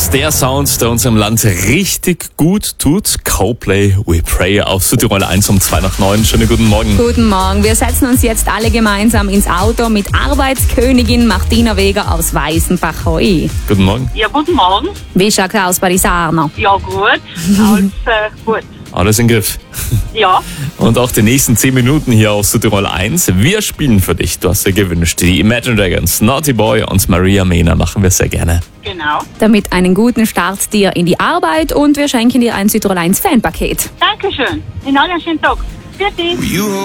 dass der Sound, der uns im Land richtig gut tut. Coldplay, We Pray auf Südtirol 1 um 8:02. Schönen guten Morgen. Guten Morgen. Wir setzen uns jetzt alle gemeinsam ins Auto mit Arbeitskönigin Martina Weger aus Weißenbach-Heu. Guten Morgen. Ja, guten Morgen. Wie schaut es aus bei den Sarner? Ja, gut. Alles gut. Alles im Griff. Ja, Und auch die nächsten 10 Minuten hier auf Südtirol 1. Wir spielen für dich, du hast dir gewünscht. Die Imagine Dragons, Naughty Boy und Maria Mena machen wir sehr gerne. genau. Damit einen guten Start dir in die Arbeit und wir schenken dir ein Südtirol 1 Fanpaket. Dankeschön. Ihnen allen einen schönen Tag. Tschüssi.